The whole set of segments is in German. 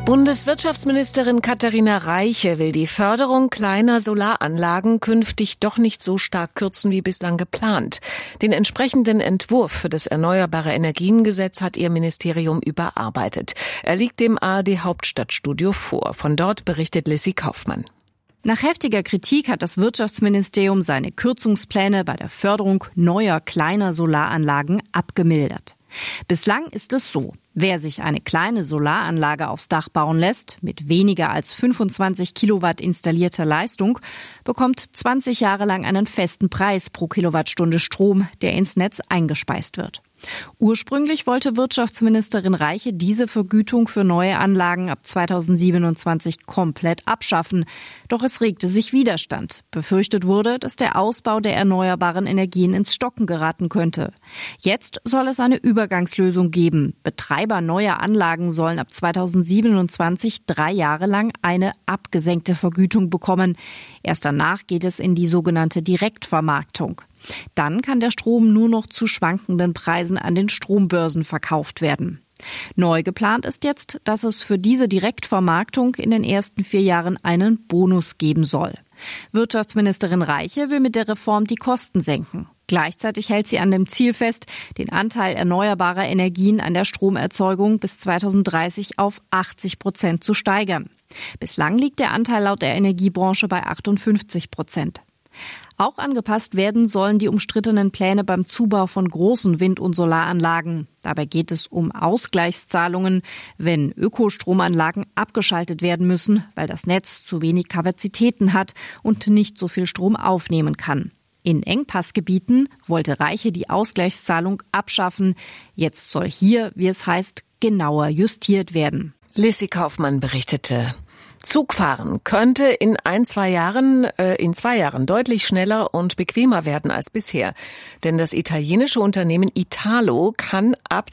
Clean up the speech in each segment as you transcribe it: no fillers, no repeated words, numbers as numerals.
Bundeswirtschaftsministerin Katharina Reiche will die Förderung kleiner Solaranlagen künftig doch nicht so stark kürzen wie bislang geplant. Den entsprechenden Entwurf für das Erneuerbare Energiengesetz hat ihr Ministerium überarbeitet. Er liegt dem ARD Hauptstadtstudio vor. Von dort berichtet Lissy Kaufmann. Nach heftiger Kritik hat das Wirtschaftsministerium seine Kürzungspläne bei der Förderung neuer kleiner Solaranlagen abgemildert. Bislang ist es so: Wer sich eine kleine Solaranlage aufs Dach bauen lässt, mit weniger als 25 Kilowatt installierter Leistung, bekommt 20 Jahre lang einen festen Preis pro Kilowattstunde Strom, der ins Netz eingespeist wird. Ursprünglich wollte Wirtschaftsministerin Reiche diese Vergütung für neue Anlagen ab 2027 komplett abschaffen. Doch es regte sich Widerstand. Befürchtet wurde, dass der Ausbau der erneuerbaren Energien ins Stocken geraten könnte. Jetzt soll es eine Übergangslösung geben. Betreiber neuer Anlagen sollen ab 2027 3 Jahre lang eine abgesenkte Vergütung bekommen. Erst danach geht es in die sogenannte Direktvermarktung. Dann kann der Strom nur noch zu schwankenden Preisen an den Strombörsen verkauft werden. Neu geplant ist jetzt, dass es für diese Direktvermarktung in den ersten 4 Jahren einen Bonus geben soll. Wirtschaftsministerin Reiche will mit der Reform die Kosten senken. Gleichzeitig hält sie an dem Ziel fest, den Anteil erneuerbarer Energien an der Stromerzeugung bis 2030 auf 80% zu steigern. Bislang liegt der Anteil laut der Energiebranche bei 58%. Auch angepasst werden sollen die umstrittenen Pläne beim Zubau von großen Wind- und Solaranlagen. Dabei geht es um Ausgleichszahlungen, wenn Ökostromanlagen abgeschaltet werden müssen, weil das Netz zu wenig Kapazitäten hat und nicht so viel Strom aufnehmen kann. In Engpassgebieten wollte Reiche die Ausgleichszahlung abschaffen. Jetzt soll hier, wie es heißt, genauer justiert werden. Lissy Kaufmann berichtete. Zugfahren könnte in 2 Jahren deutlich schneller und bequemer werden als bisher. Denn das italienische Unternehmen Italo kann ab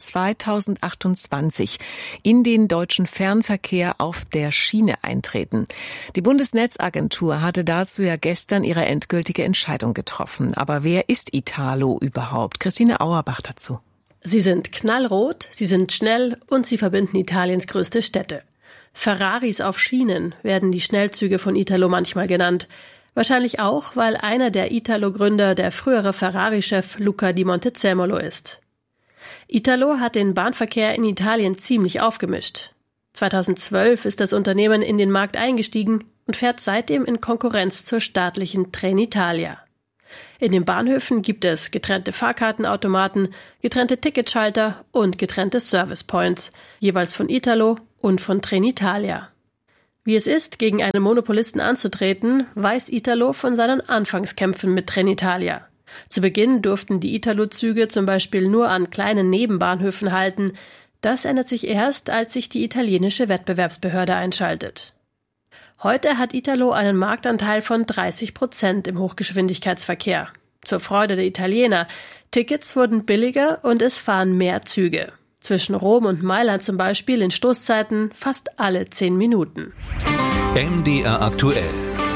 2028 in den deutschen Fernverkehr auf der Schiene eintreten. Die Bundesnetzagentur hatte dazu ja gestern ihre endgültige Entscheidung getroffen. Aber wer ist Italo überhaupt? Christine Auerbach dazu. Sie sind knallrot, sie sind schnell und sie verbinden Italiens größte Städte. Ferraris auf Schienen werden die Schnellzüge von Italo manchmal genannt. Wahrscheinlich auch, weil einer der Italo-Gründer der frühere Ferrari-Chef Luca di Montezemolo ist. Italo hat den Bahnverkehr in Italien ziemlich aufgemischt. 2012 ist das Unternehmen in den Markt eingestiegen und fährt seitdem in Konkurrenz zur staatlichen Trenitalia. In den Bahnhöfen gibt es getrennte Fahrkartenautomaten, getrennte Ticketschalter und getrennte Service-Points, jeweils von Italo und von Trenitalia. Wie es ist, gegen einen Monopolisten anzutreten, weiß Italo von seinen Anfangskämpfen mit Trenitalia. Zu Beginn durften die Italo-Züge zum Beispiel nur an kleinen Nebenbahnhöfen halten. Das ändert sich erst, als sich die italienische Wettbewerbsbehörde einschaltet. Heute hat Italo einen Marktanteil von 30% im Hochgeschwindigkeitsverkehr. Zur Freude der Italiener. Tickets wurden billiger und es fahren mehr Züge. Zwischen Rom und Mailand zum Beispiel in Stoßzeiten fast alle 10 Minuten. MDR aktuell.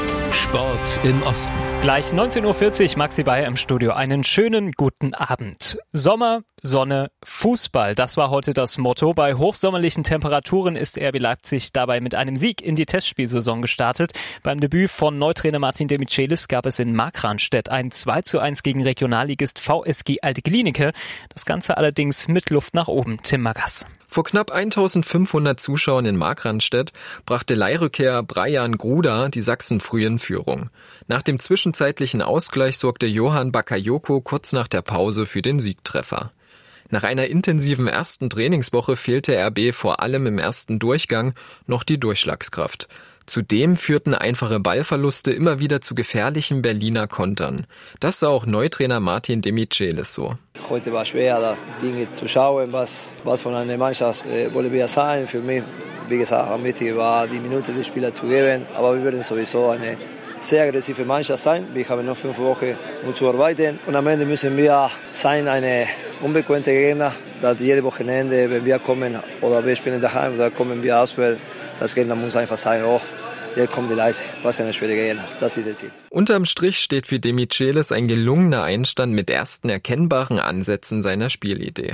Sport im Osten. Gleich 19.40 Uhr, Maxi Bayer im Studio. Einen schönen guten Abend. Sommer, Sonne, Fußball. Das war heute das Motto. Bei hochsommerlichen Temperaturen ist RB Leipzig dabei mit einem Sieg in die Testspielsaison gestartet. Beim Debüt von Neutrainer Martin de Michelis gab es in Markranstädt ein 2:1 gegen Regionalligist VSG Alte Klinike. Das Ganze allerdings mit Luft nach oben. Tim Magass. Vor knapp 1500 Zuschauern in Markranstädt brachte Leihrückkehrer Brian Gruda die Sachsen früh in Führung. Nach dem zwischenzeitlichen Ausgleich sorgte Johann Bakayoko kurz nach der Pause für den Siegtreffer. Nach einer intensiven ersten Trainingswoche fehlte RB vor allem im ersten Durchgang noch die Durchschlagskraft. Zudem führten einfache Ballverluste immer wieder zu gefährlichen Berliner Kontern. Das sah auch Neutrainer Martin de Michelis so. Heute war schwer, das Ding zu schauen, was von einer Mannschaft wollen wir sein. Für mich, wie gesagt, am Mittag war die Minute des Spielers zu geben, aber wir werden sowieso eine sehr aggressive Mannschaft sein. Wir haben noch 5 Wochen, um zu arbeiten und am Ende müssen wir sein, eine unbekannte Gegner, dass jede Wochenende, wenn wir kommen oder wir spielen daheim oder kommen wir auswärts, das Gegner muss einfach sein, jetzt kommt die Leistung, was eine schwierige Gegner, das ist das Ziel. Unterm Strich steht für de Michelis ein gelungener Einstand mit ersten erkennbaren Ansätzen seiner Spielidee.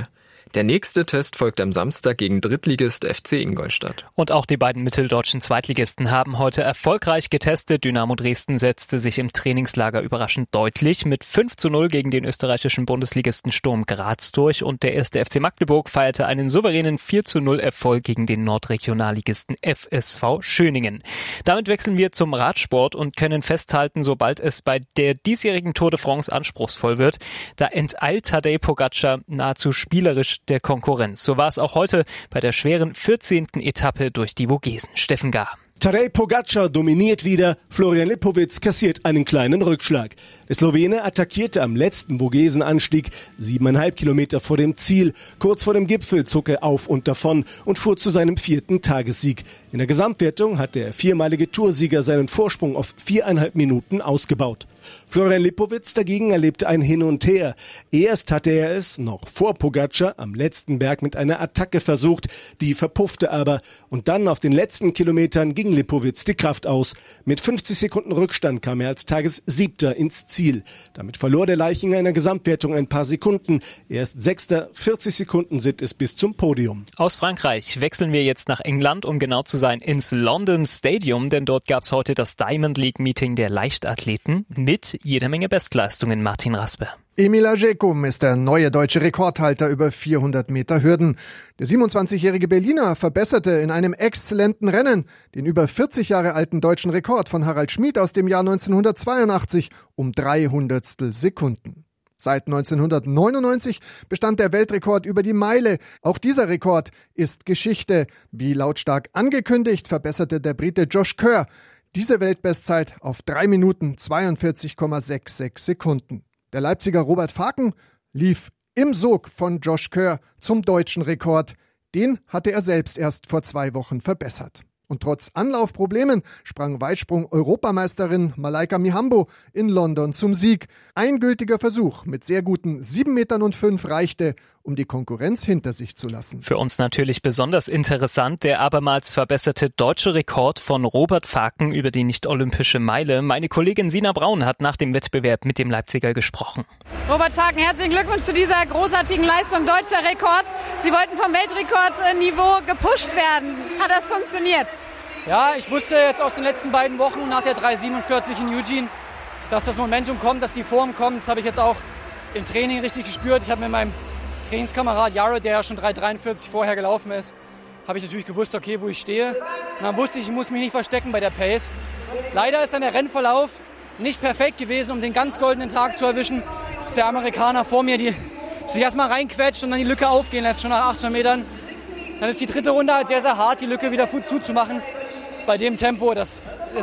Der nächste Test folgt am Samstag gegen Drittligist FC Ingolstadt. Und auch die beiden mitteldeutschen Zweitligisten haben heute erfolgreich getestet. Dynamo Dresden setzte sich im Trainingslager überraschend deutlich mit 5:0 gegen den österreichischen Bundesligisten Sturm Graz durch. Und der 1. FC Magdeburg feierte einen souveränen 4:0 Erfolg gegen den Nordregionalligisten FSV Schöningen. Damit wechseln wir zum Radsport und können festhalten, sobald es bei der diesjährigen Tour de France anspruchsvoll wird, da enteilt Tadej Pogačar nahezu spielerisch der Konkurrenz. So war es auch heute bei der schweren 14. Etappe durch die Vogesen. Steffen Gahr. Tadej Pogačar dominiert wieder, Florian Lipowitz kassiert einen kleinen Rückschlag. Der Slowene attackierte am letzten Vogesenanstieg 7,5 Kilometer vor dem Ziel. Kurz vor dem Gipfel zog er auf und davon und fuhr zu seinem 4. Tagessieg. In der Gesamtwertung hat der viermalige Toursieger seinen Vorsprung auf 4,5 Minuten ausgebaut. Florian Lipowitz dagegen erlebte ein Hin und Her. Erst hatte er es, noch vor Pogačar, am letzten Berg mit einer Attacke versucht, die verpuffte aber. Und dann auf den letzten Kilometern ging Lipowitz die Kraft aus. Mit 50 Sekunden Rückstand kam er als Tagessiebter ins Ziel. Damit verlor der Leichinger in der Gesamtwertung ein paar Sekunden. Er ist Sechster, 40 Sekunden sind es bis zum Podium. Aus Frankreich wechseln wir jetzt nach England, um genau zu sein, ins London Stadium, denn dort gab es heute das Diamond League Meeting der Leichtathleten mit jeder Menge Bestleistungen. Martin Raspe. Emil Ajekum ist der neue deutsche Rekordhalter über 400 Meter Hürden. Der 27-jährige Berliner verbesserte in einem exzellenten Rennen den über 40 Jahre alten deutschen Rekord von Harald Schmid aus dem Jahr 1982 um 300 Sekunden. Seit 1999 bestand der Weltrekord über die Meile. Auch dieser Rekord ist Geschichte. Wie lautstark angekündigt, verbesserte der Brite Josh Kerr diese Weltbestzeit auf 3 Minuten 42,66 Sekunden. Der Leipziger Robert Faken lief im Sog von Josh Kerr zum deutschen Rekord. Den hatte er selbst erst vor 2 Wochen verbessert. Und trotz Anlaufproblemen sprang Weitsprung-Europameisterin Malaika Mihambo in London zum Sieg. Ein gültiger Versuch mit sehr guten 7,05 Metern reichte, um die Konkurrenz hinter sich zu lassen. Für uns natürlich besonders interessant der abermals verbesserte deutsche Rekord von Robert Faken über die nicht-olympische Meile. Meine Kollegin Sina Braun hat nach dem Wettbewerb mit dem Leipziger gesprochen. Robert Faken, herzlichen Glückwunsch zu dieser großartigen Leistung. Deutscher Rekord. Sie wollten vom Weltrekordniveau gepusht werden. Hat das funktioniert? Ja, ich wusste jetzt aus den letzten beiden Wochen nach der 3,47 in Eugene, dass das Momentum kommt, dass die Form kommt. Das habe ich jetzt auch im Training richtig gespürt. Ich habe mit meinem Trainingskamerad Jared, der ja schon 3,43 vorher gelaufen ist, habe ich natürlich gewusst, okay, wo ich stehe. Und dann wusste ich muss mich nicht verstecken bei der Pace. Leider ist dann der Rennverlauf nicht perfekt gewesen, um den ganz goldenen Tag zu erwischen. Bis der Amerikaner vor mir sich erstmal reinquetscht und dann die Lücke aufgehen lässt, schon nach 800 Metern. Dann ist die dritte Runde halt sehr, sehr hart, die Lücke wieder zuzumachen. Bei dem Tempo, das